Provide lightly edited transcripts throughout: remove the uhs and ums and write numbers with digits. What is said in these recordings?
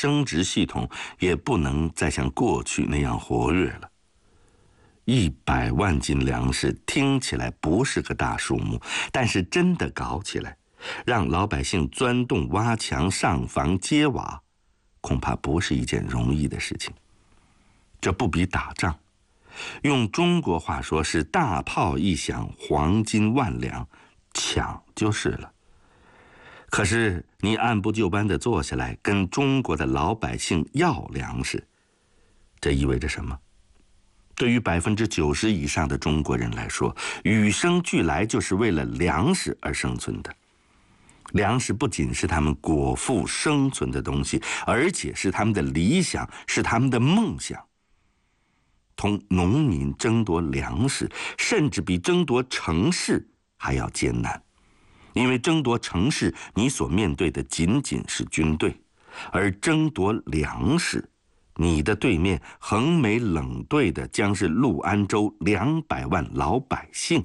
生殖系统也不能再像过去那样活跃了。100万斤粮食听起来不是个大数目，但是真的搞起来，让老百姓钻洞挖墙、上房揭瓦，恐怕不是一件容易的事情。这不比打仗，用中国话说是大炮一响，黄金万两，抢就是了。可是你按部就班地坐下来跟中国的老百姓要粮食，这意味着什么？对于90%以上的中国人来说，与生俱来就是为了粮食而生存的。粮食不仅是他们果腹生存的东西，而且是他们的理想，是他们的梦想。同农民争夺粮食，甚至比争夺城市还要艰难。因为争夺城市，你所面对的仅仅是军队，而争夺粮食，你的对面横眉冷对的将是陆安州200万老百姓。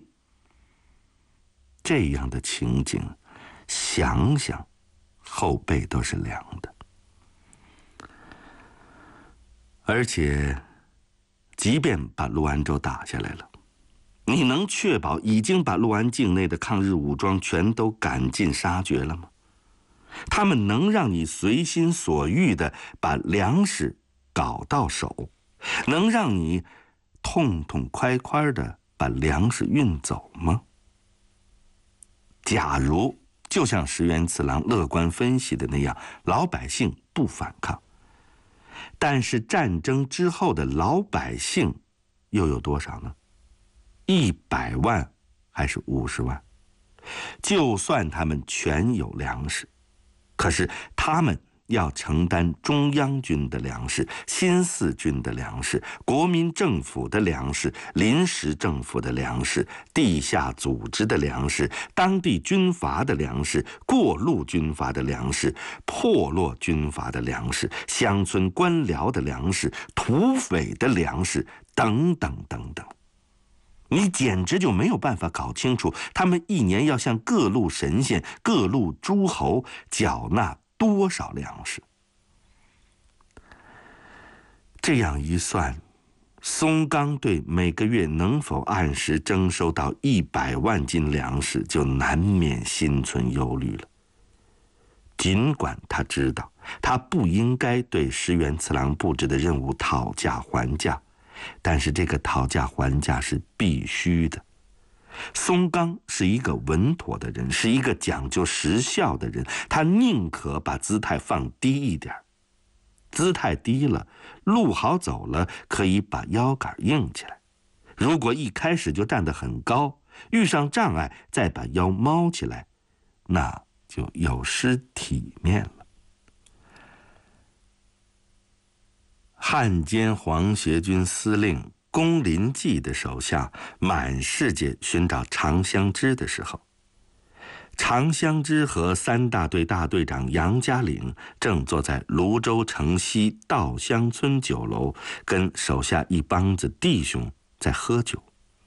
这样的情景，想想后背都是凉的。而且即便把陆安州打下来了，你能确保已经把陆安境内的抗日武装全都赶尽杀绝了吗？他们能让你随心所欲地把粮食搞到手，能让你痛痛快快地把粮食运走吗？假如就像石原次郎乐观分析的那样，老百姓不反抗，但是战争之后的老百姓又有多少呢？100万还是50万？就算他们全有粮食，可是他们要承担中央军的粮食、新四军的粮食、国民政府的粮食、临时政府的粮食、地下组织的粮食、当地军阀的粮食、过路军阀的粮食、破落军阀的粮食、乡村官僚的粮食、土匪的粮食，等等等等。你简直就没有办法搞清楚，他们一年要向各路神仙、各路诸侯缴纳多少粮食。这样一算，松冈队每个月能否按时征收到100万斤粮食，就难免心存忧虑了。尽管他知道，他不应该对石原次郎布置的任务讨价还价，但是这个讨价还价是必须的。松冈是一个稳妥的人，是一个讲究实效的人，他宁可把姿态放低一点。姿态低了，路好走了，可以把腰杆硬起来。如果一开始就站得很高，遇上障碍再把腰猫起来，那就有失体面了。汉奸皇协军司令宫林纪的手下满世界寻找长香枝的时候，长香枝和3大队大队长杨家岭正坐在泸州城西稻香村酒楼，跟手下一帮子弟兄在喝酒。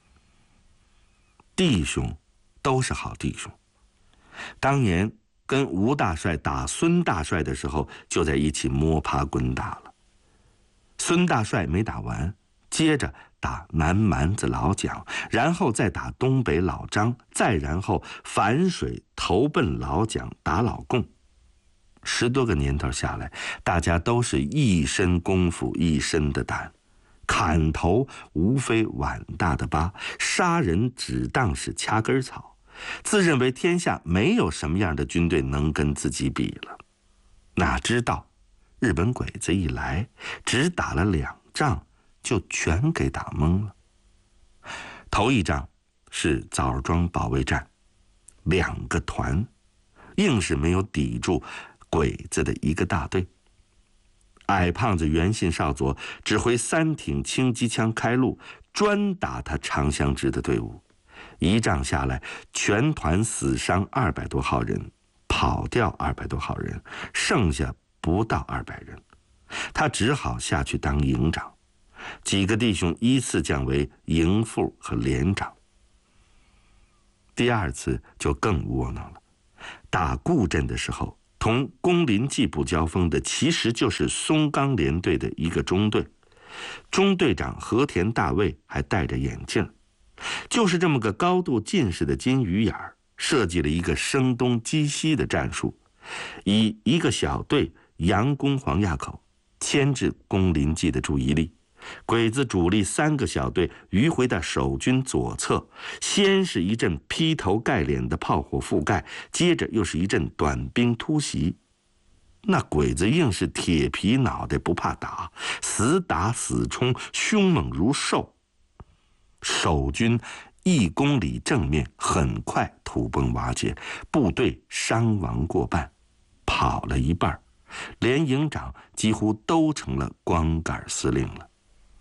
弟兄都是好弟兄，当年跟吴大帅打孙大帅的时候，就在一起摸爬滚打了。孙大帅没打完，接着打南蛮子老蒋，然后再打东北老张，再然后反水投奔老蒋，打老共。10多个年头下来，大家都是一身功夫一身的胆，砍头无非碗大的疤，杀人只当是掐根草，自认为天下没有什么样的军队能跟自己比了。哪知道日本鬼子一来，只打了2仗，就全给打懵了。头一仗是枣庄保卫战，2个团硬是没有抵住鬼子的一个大队。矮胖子袁信少佐指挥3挺轻机枪开路，专打他长香枝的队伍。一仗下来，全团死伤200多号人，跑掉200多号人，剩下不到200人。他只好下去当营长，几个弟兄依次降为营副和连长。第2次就更窝囊了，打固镇的时候， 同宫林季部交锋的其实就是松冈联队的一个中队，中队长和田大卫还戴着眼镜，就是这么个高度近视的金鱼眼儿，设计了一个声东击西的战术，以一个小队佯攻黄垭口，牵制宫林季的注意力。鬼子主力3个小队迂回到守军左侧，先是一阵劈头盖脸的炮火覆盖，接着又是一阵短兵突袭。那鬼子硬是铁皮脑袋不怕打，死打死冲，凶猛如兽。守军1公里正面很快土崩瓦解，部队伤亡过半，跑了一半，连营长几乎都成了光杆司令了。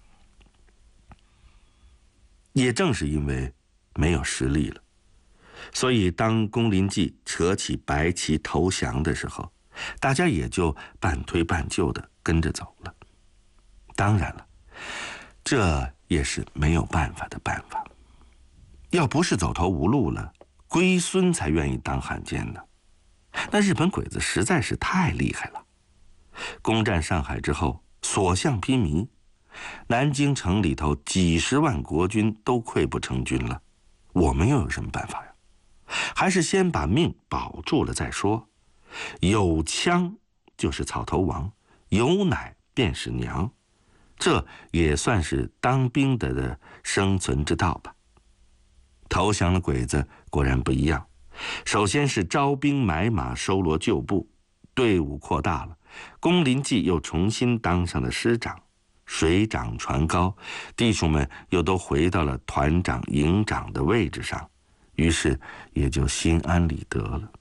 也正是因为没有实力了，所以当宫林季扯起白旗投降的时候，大家也就半推半就的跟着走了。当然了，这也是没有办法的办法。要不是走投无路了，龟孙才愿意当汉奸呢。那日本鬼子实在是太厉害了。攻占上海之后，所向披靡，南京城里头几十万国军都溃不成军了，我们又有什么办法呀？还是先把命保住了再说。有枪就是草头王，有奶便是娘，这也算是当兵的生存之道吧。投降的鬼子果然不一样，首先是招兵买马，收罗旧部，队伍扩大了。宫林季又重新当上了师长，水涨船高，弟兄们又都回到了团长、营长的位置上，于是也就心安理得了。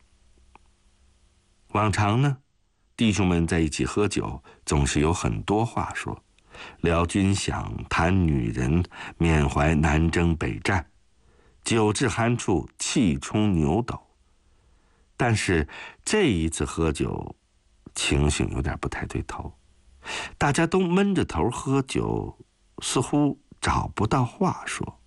往常呢，弟兄们在一起喝酒，总是有很多话说，聊军饷，谈女人，缅怀南征北战，酒至酣处，气冲牛斗。但是这一次喝酒，情形有点不太对头，大家都闷着头喝酒，似乎找不到话说。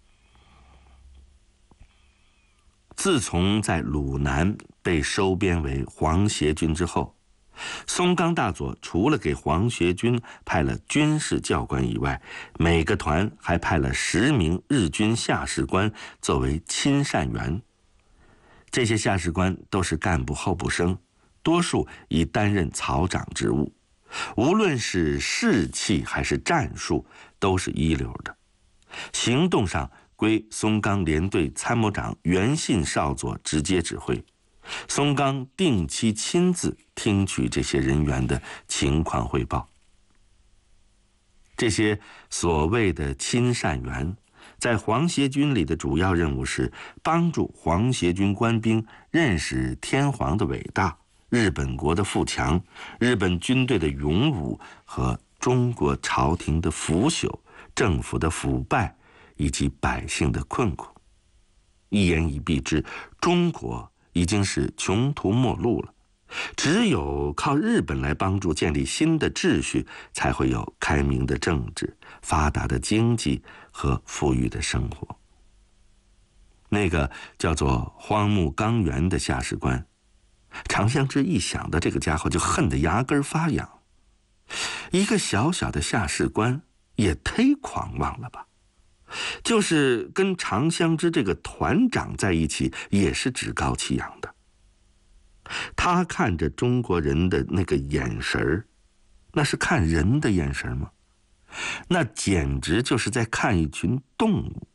自从在鲁南被收编为皇协军之后，松冈大佐除了给皇协军派了军事教官以外，每个团还派了10名日军下士官作为亲善员。这些下士官都是干部候补生，多数已担任曹长职务，无论是士气还是战术都是一流的。行动上归松冈联队参谋长袁信少佐直接指挥，松冈定期亲自听取这些人员的情况汇报。这些所谓的亲善员，在皇协军里的主要任务是帮助皇协军官兵认识天皇的伟大、日本国的富强、日本军队的勇武和中国朝廷的腐朽、政府的腐败以及百姓的困苦。一言以蔽之，中国已经是穷途末路了，只有靠日本来帮助建立新的秩序，才会有开明的政治、发达的经济和富裕的生活。那个叫做荒木纲原的下士官，常相之一想到这个家伙就恨得牙根发痒。一个小小的下士官也忒狂妄了吧？就是跟常相之这个团长在一起，也是趾高气扬的。他看着中国人的那个眼神，那是看人的眼神吗？那简直就是在看一群动物。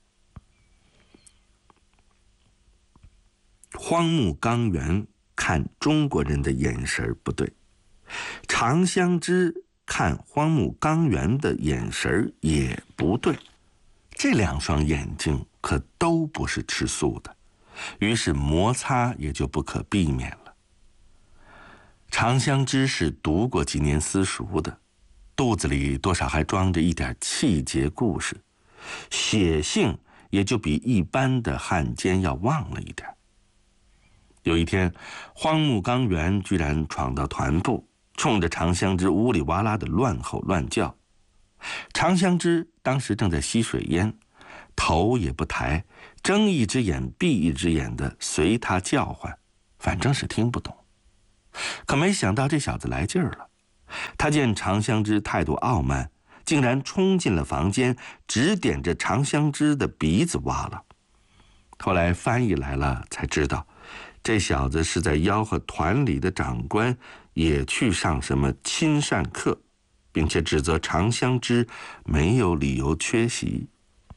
荒木纲原看中国人的眼神不对，常相之看荒木纲原的眼神也不对，这2双眼睛可都不是吃素的，于是摩擦也就不可避免了。常相之是读过几年私塾的，肚子里多少还装着一点气节故事，血性也就比一般的汉奸要旺了一点。有一天，荒木纲原居然闯到团部，冲着常相之呜里哇啦的乱吼乱叫。常相之当时正在吸水烟，头也不抬，睁一只眼闭一只眼的随他叫唤，反正是听不懂。 可没想到这小子来劲儿了。他见常香芝态度傲慢，竟然冲进了房间，指点着常香芝的鼻子挖了。后来翻译来了，才知道这小子是在吆喝团里的长官也去上什么亲善课，并且指责常香芝没有理由缺席。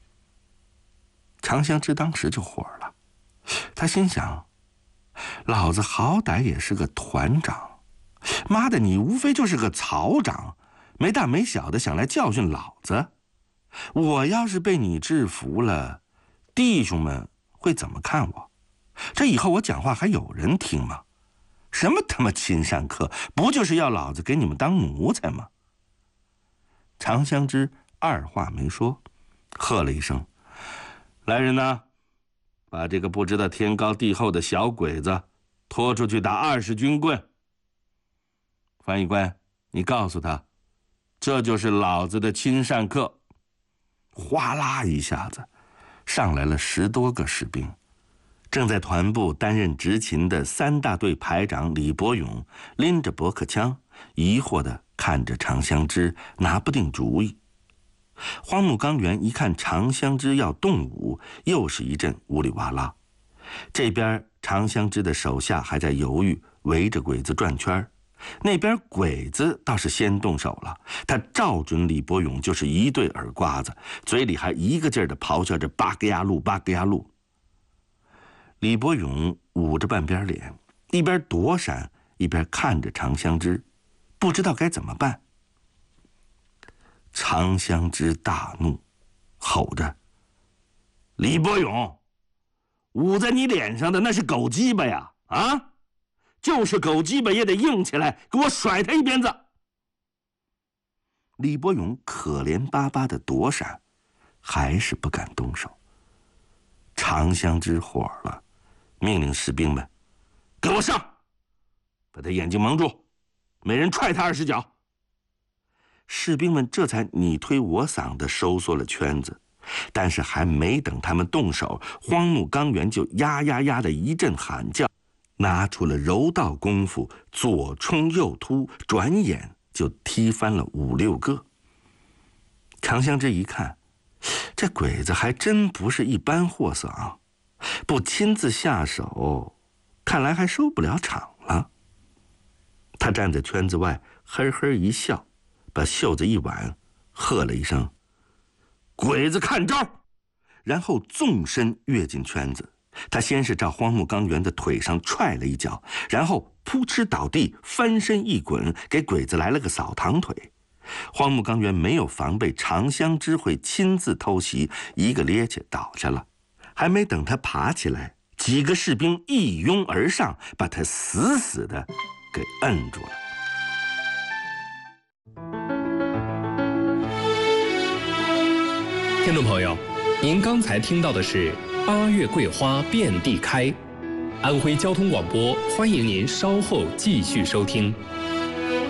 常香芝当时就火了，他心想，老子好歹也是个团长，妈的，你无非就是个曹长，没大没小的想来教训老子。我要是被你制服了，弟兄们会怎么看我？这以后我讲话还有人听吗？什么他妈亲善客，不就是要老子给你们当奴才吗？常香芝二话没说，喝了一声：“来人呐，把这个不知道天高地厚的小鬼子拖出去打20军棍。翻译官，你告诉他，这就是老子的亲善客。”哗啦一下子，上来了10多个士兵。正在团部担任执勤的3大队排长李伯勇拎着驳壳枪，疑惑地看着常香芝，拿不定主意。荒木纲原一看常香芝要动武，又是一阵呜里哇啦。这边常香芝的手下还在犹豫，围着鬼子转圈，那边鬼子倒是先动手了，他照准李伯勇就是一对耳刮子，嘴里还一个劲儿地咆哮着八个呀路八个呀路。李伯勇捂着半边脸，一边躲闪一边看着常香芝，不知道该怎么办。常香芝大怒，吼着：“李伯勇，捂在你脸上的那是狗鸡巴呀！啊，就是狗鸡巴也得硬起来，给我甩他一鞭子！”李伯勇可怜巴巴的躲闪，还是不敢动手。常香芝火了，命令士兵们：“给我上！把他眼睛蒙住，每人踹他20脚。”士兵们这才你推我搡地收缩了圈子，但是还没等他们动手，荒木纲原就呀呀呀的一阵喊叫，拿出了柔道功夫，左冲右突，转眼就踢翻了5、6个。常香芝一看，这鬼子还真不是一般货色啊，不亲自下手，看来还收不了场了。他站在圈子外，呵呵一笑，把袖子一挽，喝了一声：“鬼子看招！”然后纵身跃进圈子。他先是照荒木纲原的腿上踹了一脚，然后扑哧倒地，翻身一滚，给鬼子来了个扫堂腿。荒木纲原没有防备常香芝会亲自偷袭，一个趔趄倒下了。还没等他爬起来，几个士兵一拥而上，把他死死的给摁住了。 听众朋友，您刚才听到的是8月桂花遍地开，安徽交通广播，欢迎您稍后继续收听。